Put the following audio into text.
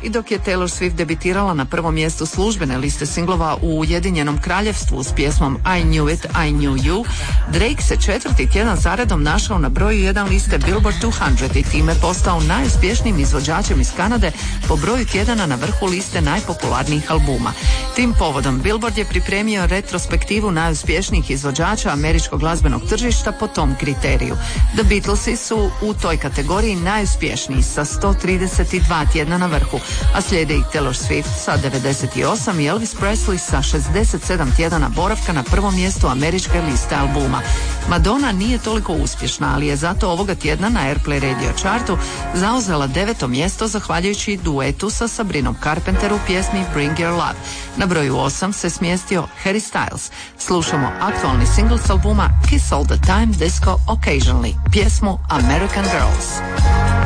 I dok je Taylor Swift debitirala na prvom mjestu službene liste singlova u Ujedinjenom kraljevstvu s pjesmom I Knew It, I Knew You, Drake se 4. tjedan zaredom našao na broju 1 liste Billboard 200 i time postao najuspješnijim izvođačem iz Kanade po broju tjedana na vrhu liste najpopularnijih albuma. Tim povodom Billboard je pripremio retrospektivu najuspješnijih izvođača američkog glazbenog tržišta po tom kriteriju. The Beatlesi su u toj kategoriji najuspješniji sa 132 tjedna na vrhu, a slijede ih Taylor Swift sa 98 i Elvis Presley sa 67 tjedana boravka na prvom mjestu američke liste albuma. Madonna nije toliko uspješna, ali je zato ovoga tjedna na Airplay Radio chartu zauzela 9. mjesto zahvaljujući duetu sa Sabrinom Carpenter u pjesmi Bring Your Love. Na broju 8 se smjestio Harry Styles. Slušamo aktualni single s albuma Kiss All The Time, Disco Occasionally, pjesmu American Girls.